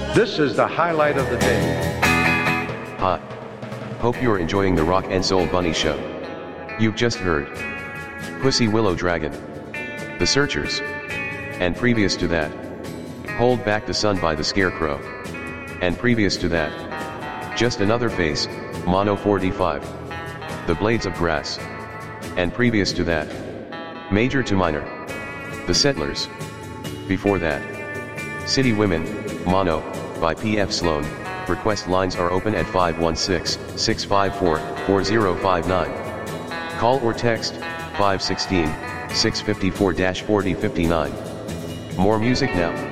This is the highlight of the day. Hi. Hope you're enjoying the Rock and Soul Bunny Show. You've just heard Pussy Willow Dragon, The Searchers, and previous to that, Hold Back the Sun by the Scarecrow, and previous to that, Just Another Face, Mono 45, The Blades of Grass, and previous to that, Major to Minor, The Settlers. Before that, City Women, Mono, by P.F. Sloan. Request lines are open at 516-654-4059. Call or text 516-654-4059. More music now.